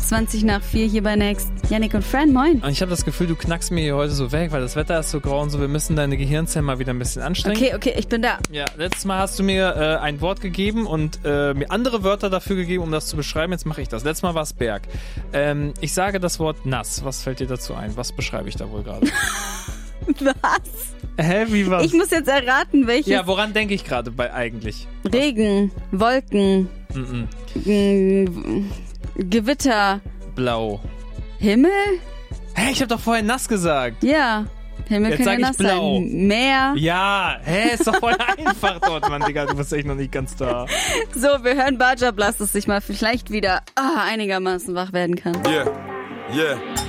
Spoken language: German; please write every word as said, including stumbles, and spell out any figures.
zwanzig nach vier hier bei Next. Yannick und Fran, moin. Und ich habe das Gefühl, du knackst mir hier heute so weg, weil das Wetter ist so grau und so. Wir müssen deine Gehirnzellen mal wieder ein bisschen anstrengen. Okay, okay, ich bin da. Ja, letztes Mal hast du mir äh, ein Wort gegeben und äh, mir andere Wörter dafür gegeben, um das zu beschreiben. Jetzt mache ich das. Letztes Mal war es Berg. Ähm, ich sage das Wort nass. Was fällt dir dazu ein? Was beschreibe ich da wohl gerade? Was? Hä, wie was? Ich muss jetzt erraten, welches. Ja, woran denke ich gerade bei eigentlich? Regen, Wolken, Mm-mm. mm, Gewitter, Blau. Himmel? Hä, ich habe doch vorher nass gesagt. Ja, Himmel Jetzt kann ja sag ich nass blau. sein. Meer. Ja, hä, ist doch voll einfach dort, Mann, Digga. Du bist echt noch nicht ganz da. So, wir hören Baja Blast, dass ich mal vielleicht wieder ah, einigermaßen wach werden kann. Yeah, yeah.